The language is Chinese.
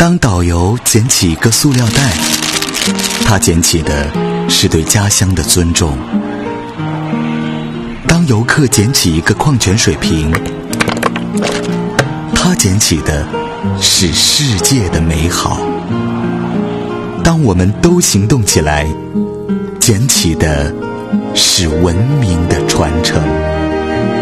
当导游捡起一个塑料袋，他捡起的是对家乡的尊重；当游客捡起一个矿泉水瓶，他捡起的是世界的美好。当我们都行动起来，捡起的是文明的传承。